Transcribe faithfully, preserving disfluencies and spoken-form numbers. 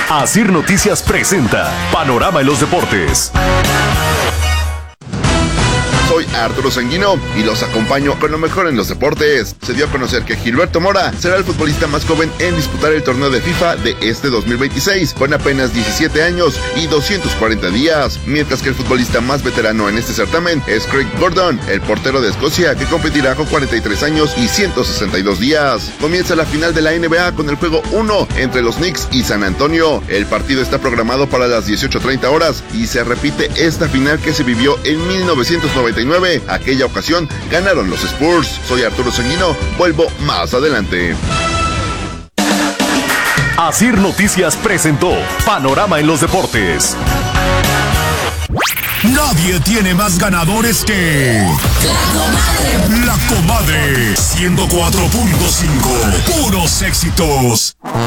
Asir Noticias presenta Panorama en los Deportes. Soy Arturo Sanguino y los acompaño con lo mejor en los deportes. Se dio a conocer que Gilberto Mora será el futbolista más joven en disputar el torneo de FIFA de este dos mil veintiséis, con apenas diecisiete años y doscientos cuarenta días, mientras que el futbolista más veterano en este certamen es Craig Gordon, el portero de Escocia, que competirá con cuarenta y tres años y ciento sesenta y dos días. Comienza la final de la N B A con el juego uno entre los Knicks y San Antonio. El partido está programado para las dieciocho treinta horas y se repite esta final que se vivió en mil novecientos noventa y nueve. Aquella ocasión ganaron los Spurs. Soy Arturo Sanguino, vuelvo más adelante. Asir Noticias presentó Panorama en los Deportes. Nadie tiene más ganadores que La Comadre. La Comadre ciento cuatro punto cinco. Puros éxitos.